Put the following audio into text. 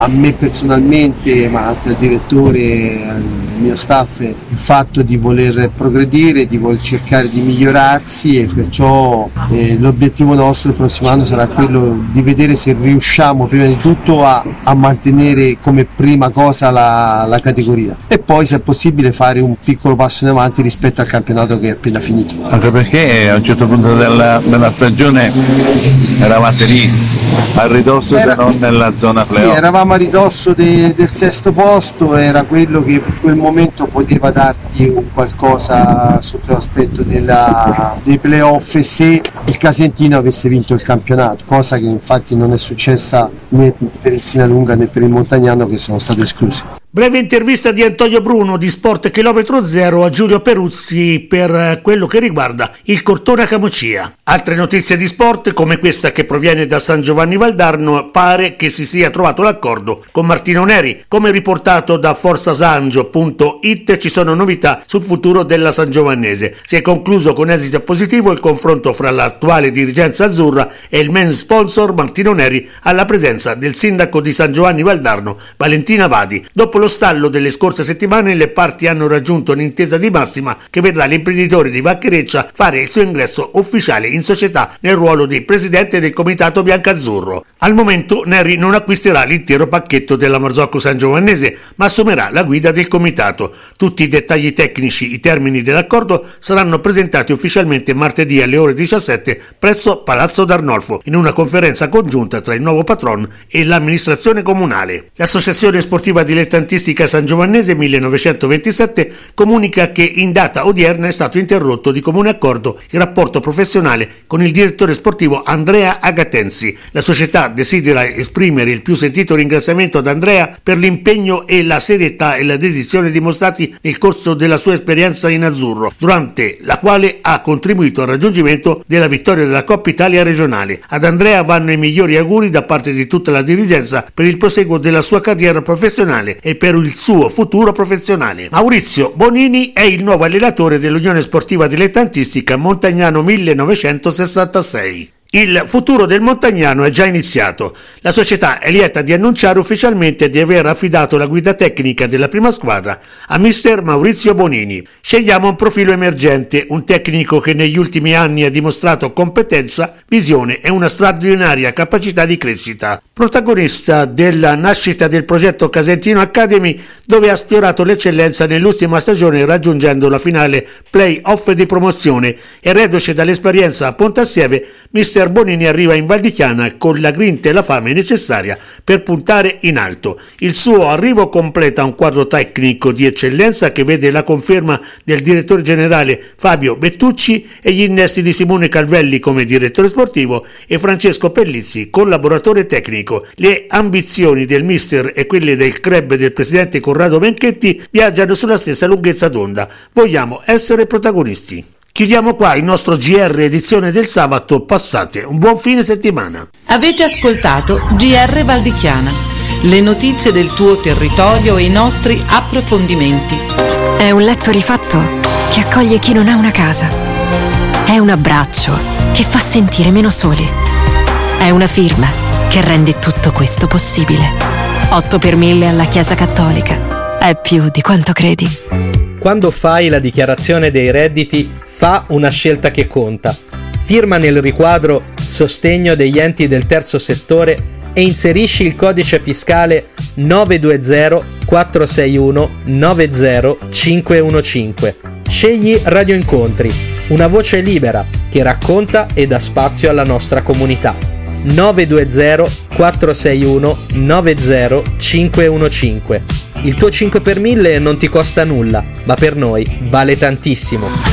A me personalmente, ma anche al direttore, al mio staff, il fatto di voler progredire, di voler cercare di migliorarsi, e perciò l'obiettivo nostro il prossimo anno sarà quello di vedere se riusciamo prima di tutto a mantenere come prima cosa la categoria, e poi se è possibile fare un piccolo passo in avanti rispetto al campionato che è appena finito. Anche perché a un certo punto della stagione eravate lì a ridosso se non nella zona playoff. Sì, eravamo a ridosso del sesto posto, era quello che in quel momento poteva darti un qualcosa sotto l'aspetto dei playoff se il Casentino avesse vinto il campionato, cosa che infatti non è successa né per il Sinalunga né per il Montagnano, che sono state escluse. Breve intervista di Antonio Bruno di Sport Chilometro Zero a Giulio Peruzzi per quello che riguarda il Cortona Camucia. Altre notizie di sport, come questa che proviene da San Giovanni Valdarno, pare che si sia trovato l'accordo con Martino Neri. Come riportato da forsasangio.it, ci sono novità sul futuro della Sangiovannese. Si è concluso con esito positivo il confronto fra l'attuale dirigenza azzurra e il main sponsor Martino Neri, alla presenza del sindaco di San Giovanni Valdarno, Valentina Vadi. Dopo lo stallo delle scorse settimane, le parti hanno raggiunto un'intesa di massima che vedrà l'imprenditore di Vacchereccia fare il suo ingresso ufficiale in società nel ruolo di presidente del comitato biancazzurro. Al momento Neri non acquisterà l'intero pacchetto della Marzocco Sangiovannese, ma assumerà la guida del comitato. Tutti i dettagli tecnici, i termini dell'accordo saranno presentati ufficialmente martedì alle ore 17 presso Palazzo d'Arnolfo, in una conferenza congiunta tra il nuovo patron e l'amministrazione comunale. L'associazione sportiva dilettantistica Sangiovannese 1927 comunica che in data odierna è stato interrotto di comune accordo il rapporto professionale con il direttore sportivo Andrea Agatensi. La società desidera esprimere il più sentito ringraziamento ad Andrea per l'impegno e la serietà e la dedizione dimostrati nel corso della sua esperienza in azzurro, durante la quale ha contribuito al raggiungimento della vittoria della Coppa Italia regionale. Ad Andrea vanno i migliori auguri da parte di tutta la dirigenza per il proseguo della sua carriera professionale e per il suo futuro professionale. Maurizio Bonini è il nuovo allenatore dell'Unione Sportiva Dilettantistica Montagnano 1966. Il futuro del Montagnano è già iniziato. La società è lieta di annunciare ufficialmente di aver affidato la guida tecnica della prima squadra a mister Maurizio Bonini. Scegliamo un profilo emergente, un tecnico che negli ultimi anni ha dimostrato competenza, visione e una straordinaria capacità di crescita. Protagonista della nascita del progetto Casentino Academy, dove ha sfiorato l'eccellenza nell'ultima stagione raggiungendo la finale play-off di promozione, e reduce dall'esperienza a Pontassieve, mister Bonini arriva in Val di Chiana con la grinta e la fame necessaria per puntare in alto. Il suo arrivo completa un quadro tecnico di eccellenza che vede la conferma del direttore generale Fabio Bettucci e gli innesti di Simone Calvelli come direttore sportivo e Francesco Pellizzi, collaboratore tecnico. Le ambizioni del mister e quelle del club del presidente Corrado Menchetti viaggiano sulla stessa lunghezza d'onda. Vogliamo essere protagonisti. Chiudiamo qua il nostro GR edizione del sabato. Passate un buon fine settimana. Avete ascoltato GR Val di Chiana, le notizie del tuo territorio e i nostri approfondimenti. È un letto rifatto che accoglie chi non ha una casa. È un abbraccio che fa sentire meno soli. È una firma che rende tutto questo possibile. 8 per 1000 alla Chiesa Cattolica. È più di quanto credi. Quando fai la dichiarazione dei redditi, fa una scelta che conta. Firma nel riquadro Sostegno degli enti del terzo settore e inserisci il codice fiscale 920 461 90515. Scegli Radio Incontri, una voce libera che racconta e dà spazio alla nostra comunità. 920 461 90515. Il tuo 5 per 1000 non ti costa nulla, ma per noi vale tantissimo.